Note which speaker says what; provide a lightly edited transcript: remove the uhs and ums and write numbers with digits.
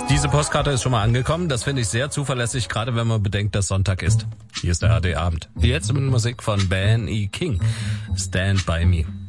Speaker 1: Diese Postkarte ist schon mal angekommen. Das finde ich sehr zuverlässig, gerade wenn man bedenkt, dass Sonntag ist. Hier ist der AD Abend. Jetzt mit Musik von Ben E. King. Stand By Me.